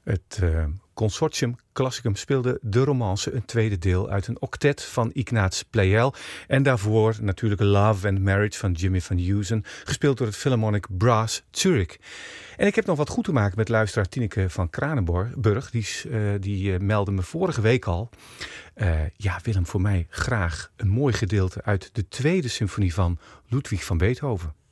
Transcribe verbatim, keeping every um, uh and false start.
Het uh, Consortium Classicum speelde de romance, een tweede deel uit een octet van Ignaz Pleyel. En daarvoor natuurlijk Love and Marriage van Jimmy van Heusen, gespeeld door het Philharmonic Brass Zurich. En ik heb nog wat goed te maken met luisteraar Tineke van Kranenburg. Die, uh, die uh, meldde me vorige week al. Uh, ja, Willem, voor mij graag een mooi gedeelte uit de tweede symfonie van Ludwig van Beethoven.